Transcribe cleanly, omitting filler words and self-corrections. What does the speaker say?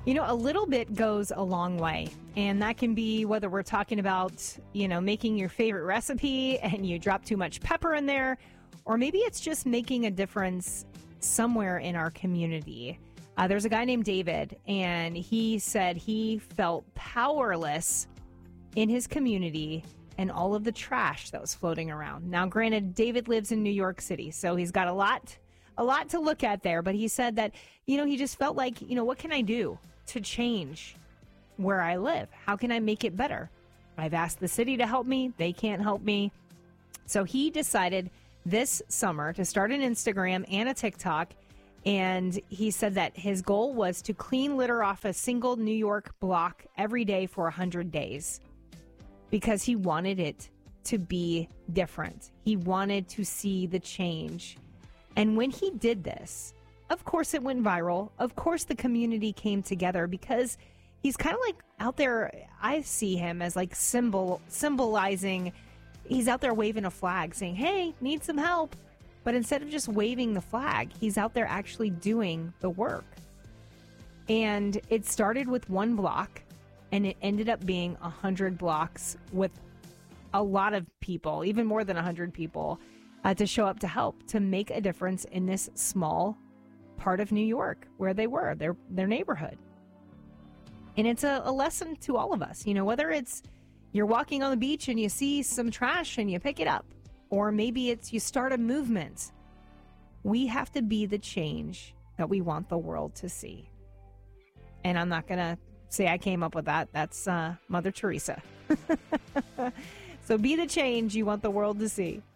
A little bit goes a long way. And that can be whether we're talking about, making your favorite recipe and you drop too much pepper in there, or maybe it's just making a difference somewhere in our community. There's a guy named David, and he said he felt powerless in his community and all of the trash that was floating around. Now, granted, David lives in New York City, so he's got a lot to look at there. But he said that, he just felt like, what can I do to change where I live? How can I make it better? I've asked the city to help me. They can't help me. So he decided this summer to start an Instagram and a TikTok. And he said that his goal was to clean litter off a single New York block every day for 100 days because he wanted it to be different. He wanted to see the change. And when he did this, of course it went viral. Of course the community came together because he's kind of like out there. I see him as like symbolizing. He's out there waving a flag saying, hey, need some help. But instead of just waving the flag, he's out there actually doing the work. And it started with one block, and it ended up being 100 blocks with a lot of people, even more than 100 people, to show up to help, to make a difference in this small part of New York where they were, their neighborhood. And it's a lesson to all of us, whether it's you're walking on the beach and you see some trash and you pick it up, or maybe it's you start a movement. We have to be the change that we want the world to see. And I'm not going to say I came up with that. That's Mother Teresa. So be the change you want the world to see.